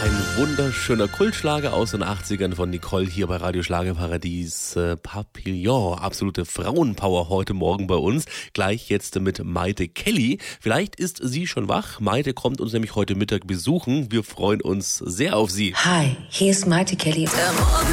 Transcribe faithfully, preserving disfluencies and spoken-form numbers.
Ein wunderschöner Kultschlager aus den achtzigern von Nicole hier bei Radio Schlagerparadies. Äh, Papillon, absolute Frauenpower heute Morgen bei uns. Gleich jetzt mit Mayte Kelly. Vielleicht ist sie schon wach. Mayte kommt uns nämlich heute Mittag besuchen. Wir freuen uns sehr auf sie. Hi, hier ist Mayte Kelly. Der Morgen